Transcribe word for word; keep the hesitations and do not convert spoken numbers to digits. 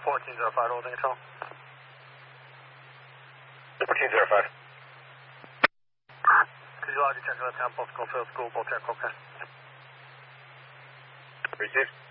fourteen zero five, holding control. fourteen zero five. Physiology check left hand, both school field, school, both check, okay. Received.